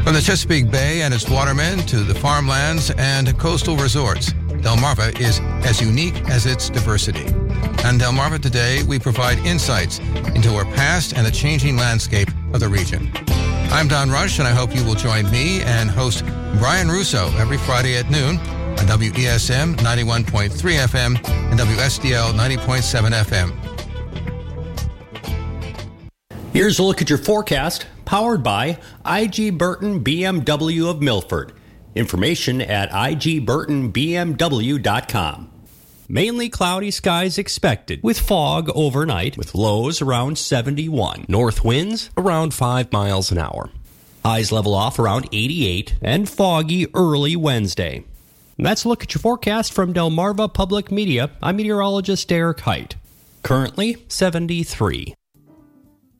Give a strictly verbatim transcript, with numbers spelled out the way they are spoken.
From the Chesapeake Bay and its watermen to the farmlands and coastal resorts, Delmarva is as unique as its diversity. On Delmarva Today, we provide insights into our past and the changing landscape of the region. I'm Don Rush, and I hope you will join me and host Brian Russo every Friday at noon on W E S M ninety-one point three F M and W S D L ninety point seven F M. Here's a look at your forecast, powered by I G Burton B M W of Milford. Information at I G Burton B M W dot com. Mainly cloudy skies expected, with fog overnight, with lows around seventy-one. North winds around five miles an hour. Highs level off around eighty-eight, and foggy early Wednesday. That's a look at your forecast from Delmarva Public Media. I'm meteorologist Derek Height. Currently seventy-three.